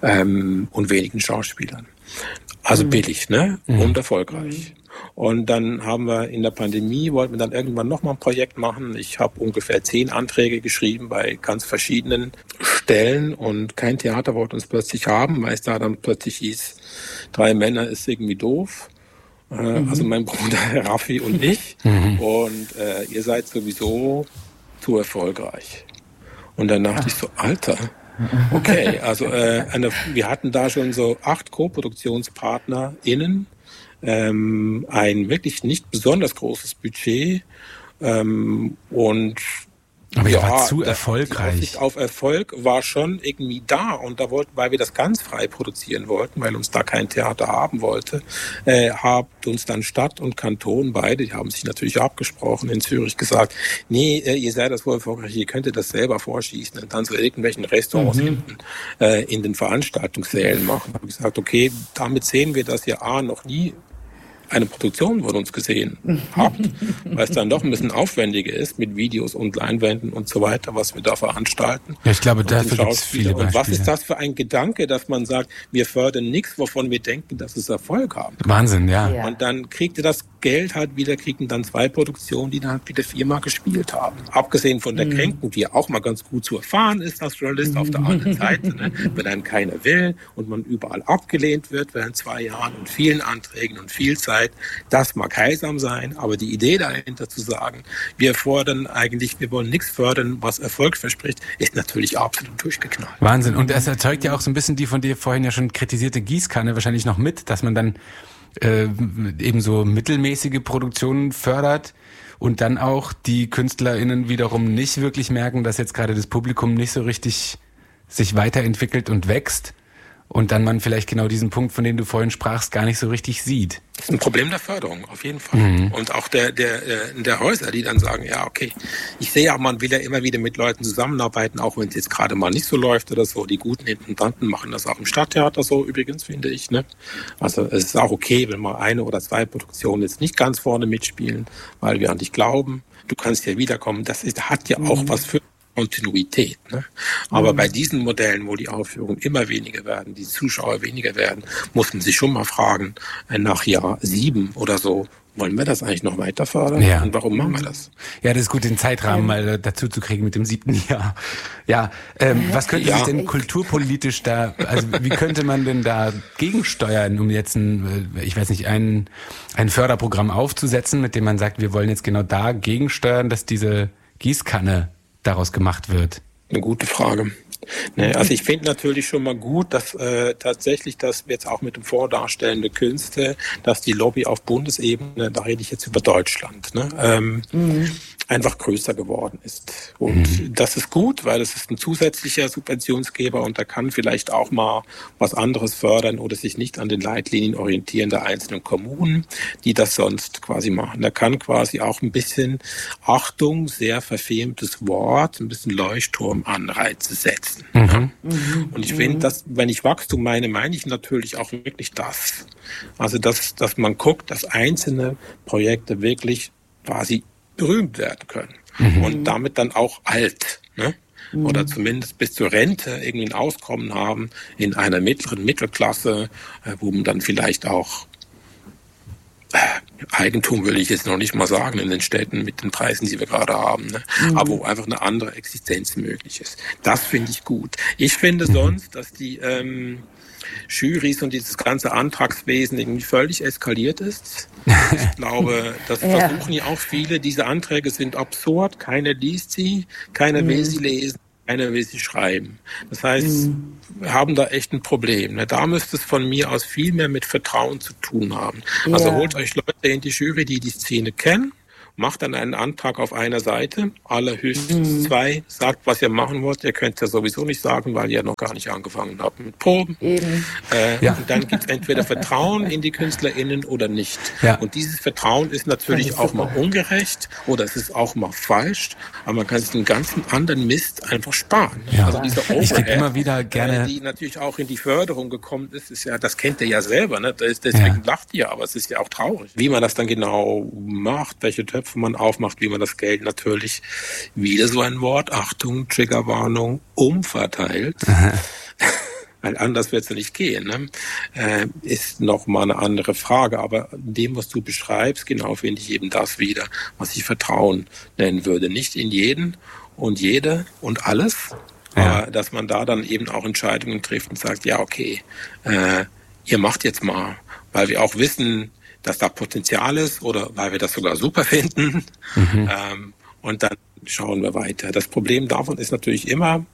und wenigen Schauspielern. Also billig, ne? Und erfolgreich. Und dann haben wir in der Pandemie, wollten wir dann irgendwann nochmal ein Projekt machen. Ich habe ungefähr 10 Anträge geschrieben bei ganz verschiedenen Stellen und kein Theater wollte uns plötzlich haben, weil es da dann plötzlich hieß, 3 Männer ist irgendwie doof. Also mein Bruder Raffi und ich. Und ihr seid sowieso zu erfolgreich. Und dann dachte ich so, Alter, okay, also wir hatten da schon so 8 Co-ProduktionspartnerInnen, ein wirklich nicht besonders großes Budget und aber ihr wart zu erfolgreich. Die Aussicht auf Erfolg war schon irgendwie da und da weil wir das ganz frei produzieren wollten, weil uns da kein Theater haben wollte, habt uns dann Stadt und Kanton beide, die haben sich natürlich abgesprochen, in Zürich gesagt, nee, ihr seid das wohl erfolgreich, ihr könnt das selber vorschießen und dann so irgendwelchen Restaurants hinten in den Veranstaltungssälen machen. Habe gesagt, okay, damit sehen wir, dass ihr noch nie eine Produktion von uns gesehen habt, weil es dann doch ein bisschen aufwendiger ist mit Videos und Leinwänden und so weiter, was wir da veranstalten. Ja, ich glaube, dafür gibt es viele Beispiele. Und was ist das für ein Gedanke, dass man sagt, wir fördern nichts, wovon wir denken, dass es Erfolg haben. Wahnsinn, ja. Und dann kriegt ihr das Geld halt wieder, kriegen dann 2 Produktionen, die dann halt wieder 4-mal gespielt haben. Abgesehen von der Kränkung, die ja auch mal ganz gut zu erfahren ist als Journalist auf der anderen Seite, ne? Wenn dann keiner will und man überall abgelehnt wird während 2 Jahren und vielen Anträgen und viel Zeit. Das mag heilsam sein, aber die Idee dahinter zu sagen, wir wollen nichts fördern, was Erfolg verspricht, ist natürlich absolut durchgeknallt. Wahnsinn. Und es erzeugt ja auch so ein bisschen die von dir vorhin ja schon kritisierte Gießkanne wahrscheinlich noch mit, dass man dann eben so mittelmäßige Produktionen fördert und dann auch die KünstlerInnen wiederum nicht wirklich merken, dass jetzt gerade das Publikum nicht so richtig sich weiterentwickelt und wächst. Und dann man vielleicht genau diesen Punkt, von dem du vorhin sprachst, gar nicht so richtig sieht. Das ist ein Problem der Förderung, auf jeden Fall. Und auch der Häuser, die dann sagen, ja, okay, ich sehe ja, man will ja immer wieder mit Leuten zusammenarbeiten, auch wenn es jetzt gerade mal nicht so läuft oder so. Die guten Intendanten machen das auch im Stadttheater so, übrigens, finde ich, ne? Also es ist auch okay, wenn mal 1 oder 2 Produktionen jetzt nicht ganz vorne mitspielen, weil wir an dich glauben. Du kannst ja wiederkommen. Hat ja auch was für Kontinuität. Ne? Aber bei diesen Modellen, wo die Aufführungen immer weniger werden, die Zuschauer weniger werden, muss man sich schon mal fragen, nach Jahr 7 oder so, wollen wir das eigentlich noch weiter fördern? Ja. Und warum machen wir das? Ja, das ist gut, den Zeitrahmen mal dazu zu kriegen mit dem 7. Jahr. Ja, was könnte sich denn kulturpolitisch da, also wie könnte man denn da gegensteuern, um jetzt ein Förderprogramm aufzusetzen, mit dem man sagt, wir wollen jetzt genau da gegensteuern, dass diese Gießkanne daraus gemacht wird? Eine gute Frage. Ne, also ich finde natürlich schon mal gut, dass tatsächlich das jetzt auch mit dem Fonds darstellende Künste, dass die Lobby auf Bundesebene, da rede ich jetzt über Deutschland, ne, einfach größer geworden ist. Und das ist gut, weil es ist ein zusätzlicher Subventionsgeber und der kann vielleicht auch mal was anderes fördern oder sich nicht an den Leitlinien orientieren der einzelnen Kommunen, die das sonst quasi machen. Der kann quasi auch ein bisschen, Achtung, sehr verfemtes Wort, ein bisschen Leuchtturmanreize setzen. Ja? Und ich finde, dass, wenn ich Wachstum meine ich natürlich auch wirklich das. Also, dass man guckt, dass einzelne Projekte wirklich quasi berühmt werden können und damit dann auch alt, ne? Oder zumindest bis zur Rente irgendwie ein Auskommen haben in einer mittleren Mittelklasse, wo man dann vielleicht auch Eigentum will ich jetzt noch nicht mal sagen in den Städten mit den Preisen, die wir gerade haben, ne? Aber wo einfach eine andere Existenz möglich ist. Das finde ich gut. Ich finde sonst, dass die Jurys und dieses ganze Antragswesen irgendwie völlig eskaliert ist. Ich glaube, das versuchen ja auch viele. Diese Anträge sind absurd. Keiner liest sie, keiner will sie lesen, keiner will sie schreiben. Das heißt, wir haben da echt ein Problem. Ne? Da müsste es von mir aus viel mehr mit Vertrauen zu tun haben. Also holt euch Leute in die Jury, die die Szene kennen, macht dann einen Antrag auf einer Seite, allerhöchstens 2, sagt, was ihr machen wollt. Ihr könnt ja sowieso nicht sagen, weil ihr noch gar nicht angefangen habt mit Proben. Und dann gibt es entweder Vertrauen in die KünstlerInnen oder nicht. Ja. Und dieses Vertrauen ist natürlich auch mal ungerecht oder es ist auch mal falsch, aber man kann sich den ganzen anderen Mist einfach sparen. Ja. Also diese ich gebe immer wieder gerne, die natürlich auch in die Förderung gekommen ist ja, das kennt ihr ja selber, ne? Deswegen lacht ihr, aber es ist ja auch traurig. Wie man das dann genau macht, welche Töpfe man aufmacht, wie man das Geld natürlich, wieder so ein Wort, Achtung, Triggerwarnung, umverteilt, weil anders wird es ja nicht gehen, ne? Ist nochmal eine andere Frage, aber dem, was du beschreibst, genau finde ich eben das wieder, was ich Vertrauen nennen würde. Nicht in jeden und jede und alles, aber dass man da dann eben auch Entscheidungen trifft und sagt, ja okay, ihr macht jetzt mal, weil wir auch wissen, dass da Potenzial ist oder weil wir das sogar super finden. Und dann schauen wir weiter. Das Problem davon ist natürlich immer,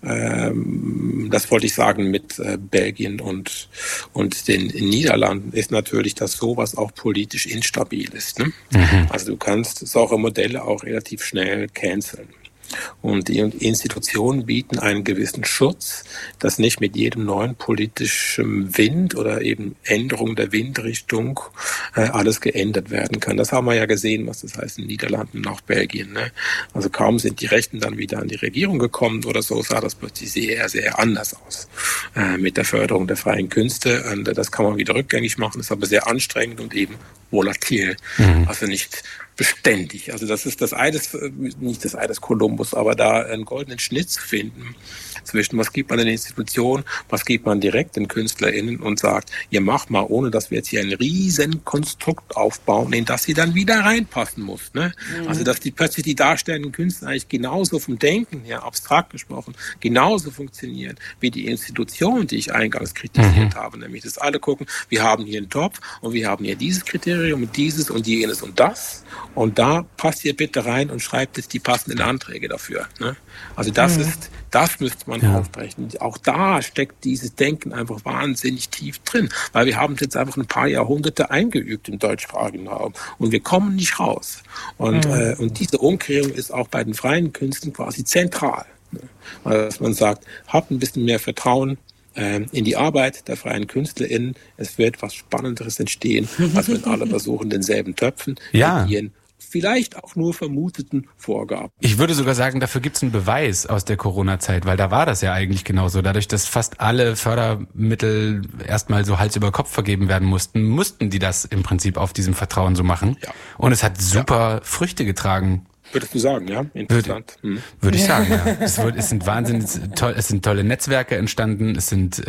das wollte ich sagen mit Belgien und den Niederlanden, ist natürlich, dass sowas auch politisch instabil ist. Ne? Also du kannst solche Modelle auch relativ schnell canceln. Und die Institutionen bieten einen gewissen Schutz, dass nicht mit jedem neuen politischen Wind oder eben Änderung der Windrichtung alles geändert werden kann. Das haben wir ja gesehen, was das heißt in den Niederlanden und auch Belgien. Ne? Also kaum sind die Rechten dann wieder an die Regierung gekommen oder so, sah das plötzlich sehr, sehr anders aus mit der Förderung der freien Künste. Und das kann man wieder rückgängig machen, ist aber sehr anstrengend und eben volatil. Also nicht beständig. Also das ist das Ei des, nicht das Ei des Kolumbus, aber da einen goldenen Schnitt zu finden zwischen was gibt man den Institutionen, was gibt man direkt den KünstlerInnen und sagt, ihr macht mal, ohne dass wir jetzt hier ein riesen Konstrukt aufbauen, in das sie dann wieder reinpassen muss. Ne? Also dass plötzlich die darstellenden Künstler eigentlich genauso vom Denken her, abstrakt gesprochen, genauso funktionieren wie die Institutionen, die ich eingangs kritisiert habe. Nämlich, dass alle gucken, wir haben hier einen Topf und wir haben hier dieses Kriterium und dieses und jenes und das. Und da passt ihr bitte rein und schreibt jetzt die passenden Anträge dafür. Ne? Also das müsste man aufbrechen. Auch da steckt dieses Denken einfach wahnsinnig tief drin, weil wir haben es jetzt einfach ein paar Jahrhunderte eingeübt im deutschsprachigen Raum und wir kommen nicht raus. Und diese Umkehrung ist auch bei den freien Künsten quasi zentral. Ne? Weil dass man sagt, habt ein bisschen mehr Vertrauen in die Arbeit der freien KünstlerInnen. Es wird was Spannenderes entstehen, als wenn alle versuchen, denselben Töpfen mit ihren vielleicht auch nur vermuteten Vorgaben. Ich würde sogar sagen, dafür gibt es einen Beweis aus der Corona-Zeit, weil da war das ja eigentlich genauso. Dadurch, dass fast alle Fördermittel erstmal so Hals über Kopf vergeben werden mussten die das im Prinzip auf diesem Vertrauen so machen. Ja. Und es hat super Früchte getragen. Würdest du sagen, ja? Interessant. Würde ich sagen, ja. Es sind wahnsinnig toll, es sind tolle Netzwerke entstanden, es sind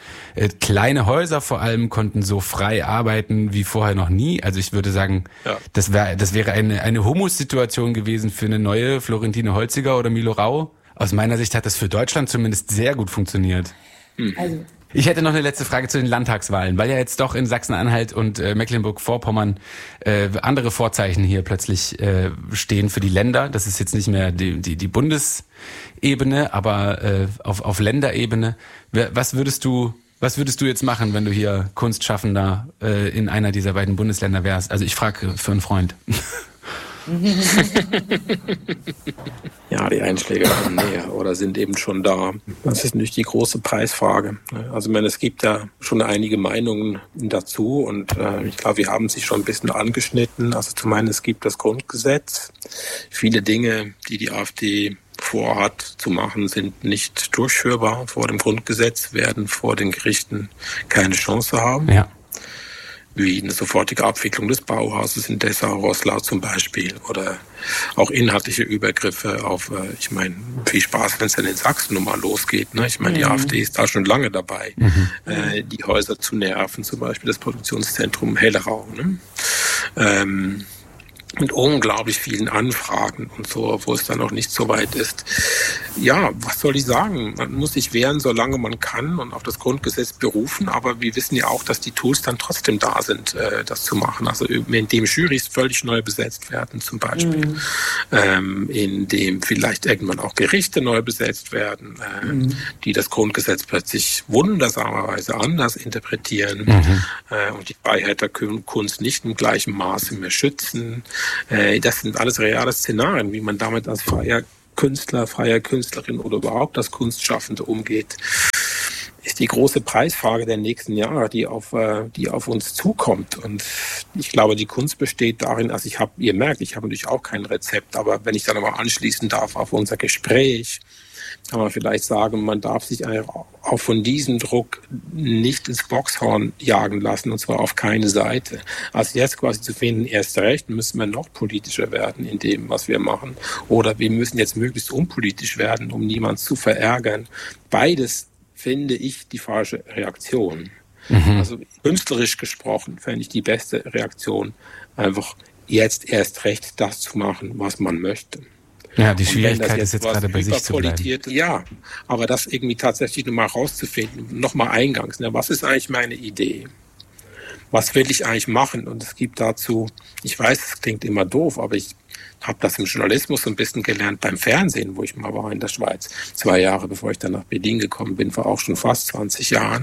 kleine Häuser vor allem konnten so frei arbeiten wie vorher noch nie. Also ich würde sagen, das wäre eine Humus-Situation gewesen für eine neue Florentine Holziger oder Milo Rau. Aus meiner Sicht hat das für Deutschland zumindest sehr gut funktioniert. Also ich hätte noch eine letzte Frage zu den Landtagswahlen, weil ja jetzt doch in Sachsen-Anhalt und Mecklenburg-Vorpommern andere Vorzeichen hier plötzlich stehen für die Länder. Das ist jetzt nicht mehr die Bundesebene, aber auf Länderebene. Was würdest du jetzt machen, wenn du hier Kunstschaffender in einer dieser beiden Bundesländer wärst? Also ich frage für einen Freund. Ja, die Einschläge kommen näher oder sind eben schon da. Das ist natürlich die große Preisfrage. Also ich meine, es gibt ja schon einige Meinungen dazu und ich glaube, wir haben sie schon ein bisschen angeschnitten. Also zum einen, es gibt das Grundgesetz. Viele Dinge, die die AfD vorhat zu machen, sind nicht durchführbar vor dem Grundgesetz, werden vor den Gerichten keine Chance haben. Ja. Wie eine sofortige Abwicklung des Bauhauses in Dessau-Roßlau zum Beispiel oder auch inhaltliche Übergriffe auf, ich meine, viel Spaß, wenn es dann in Sachsen nochmal losgeht. Ne? Ich meine, die AfD ist da schon lange dabei, die Häuser zu nerven, zum Beispiel das Produktionszentrum Hellerau. Ne? Mit unglaublich vielen Anfragen und so, wo es dann noch nicht so weit ist. Ja, was soll ich sagen? Man muss sich wehren, solange man kann und auf das Grundgesetz berufen, aber wir wissen ja auch, dass die Tools dann trotzdem da sind, das zu machen. Also indem Jurys völlig neu besetzt werden zum Beispiel, indem vielleicht irgendwann auch Gerichte neu besetzt werden, die das Grundgesetz plötzlich wundersamerweise anders interpretieren und die Freiheit der Kunst nicht im gleichen Maße mehr schützen. Das sind alles reale Szenarien, wie man damit als freier Künstler, freier Künstlerin oder überhaupt als Kunstschaffende umgeht, ist die große Preisfrage der nächsten Jahre, die auf uns zukommt. Und ich glaube, die Kunst besteht darin, also ihr merkt, ich habe natürlich auch kein Rezept, aber wenn ich dann aber anschließen darf auf unser Gespräch, kann man vielleicht sagen, man darf sich auch von diesem Druck nicht ins Boxhorn jagen lassen, und zwar auf keine Seite. Also jetzt quasi zu finden, erst recht müssen wir noch politischer werden in dem, was wir machen. Oder wir müssen jetzt möglichst unpolitisch werden, um niemanden zu verärgern. Beides finde ich die falsche Reaktion. Also künstlerisch gesprochen fände ich die beste Reaktion, einfach jetzt erst recht das zu machen, was man möchte. Ja, die Schwierigkeit ist jetzt gerade bei sich zu bleiben. Ja, aber das irgendwie tatsächlich nochmal rauszufinden, nochmal eingangs, ne, was ist eigentlich meine Idee? Was will ich eigentlich machen? Und es gibt dazu, ich weiß, es klingt immer doof, aber ich habe das im Journalismus so ein bisschen gelernt beim Fernsehen, wo ich mal war in der Schweiz, 2 Jahre, bevor ich dann nach Berlin gekommen bin, vor auch schon fast 20 Jahren.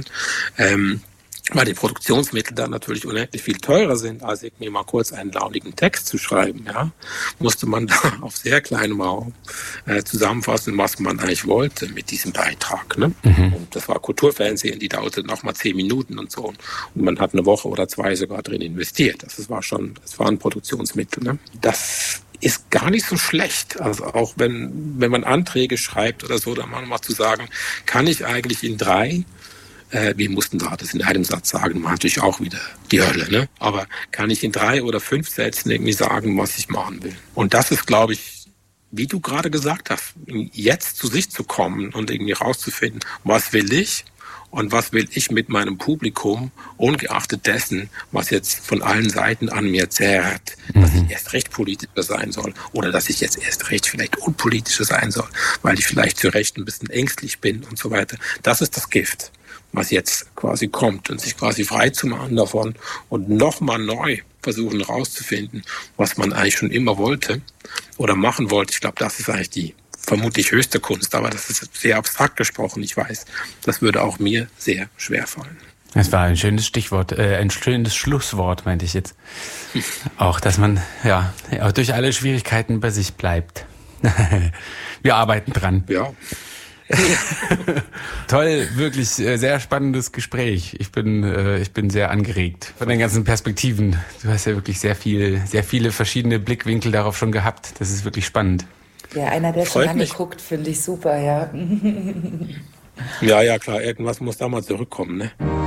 Weil die Produktionsmittel dann natürlich unendlich viel teurer sind, als irgendwie mal kurz einen launigen Text zu schreiben, ja, musste man da auf sehr kleinem Raum zusammenfassen, was man eigentlich wollte mit diesem Beitrag. Ne? Und das war Kulturfernsehen, die dauerte noch mal 10 Minuten und so. Und man hat 1 Woche oder 2 sogar drin investiert. Das war ein Produktionsmittel. Ne? Das ist gar nicht so schlecht. Also auch wenn man Anträge schreibt oder so, dann mal zu sagen, kann ich eigentlich in 3 wir mussten da das in einem Satz sagen, war natürlich auch wieder die Hölle, ne? Aber kann ich in 3 oder 5 Sätzen irgendwie sagen, was ich machen will? Und das ist, glaube ich, wie du gerade gesagt hast, jetzt zu sich zu kommen und irgendwie rauszufinden, was will ich und was will ich mit meinem Publikum, ungeachtet dessen, was jetzt von allen Seiten an mir zerrt, dass ich erst recht politischer sein soll oder dass ich jetzt erst recht vielleicht unpolitischer sein soll, weil ich vielleicht zu Recht ein bisschen ängstlich bin und so weiter. Das ist das Gift, was jetzt quasi kommt und sich quasi frei zu machen davon und nochmal neu versuchen rauszufinden, was man eigentlich schon immer wollte oder machen wollte. Ich glaube, das ist eigentlich die vermutlich höchste Kunst, aber das ist sehr abstrakt gesprochen, ich weiß. Das würde auch mir sehr schwer fallen. Das war ein schönes Stichwort, ein schönes Schlusswort, meinte ich jetzt. Auch, dass man ja durch alle Schwierigkeiten bei sich bleibt. Wir arbeiten dran. Ja. Toll, wirklich sehr spannendes Gespräch. Ich bin sehr angeregt von den ganzen Perspektiven. Du hast ja wirklich sehr viele verschiedene Blickwinkel darauf schon gehabt. Das ist wirklich spannend. Ja, einer, der schon lange guckt, finde ich super, ja. Ja, klar, irgendwas muss da mal zurückkommen, ne?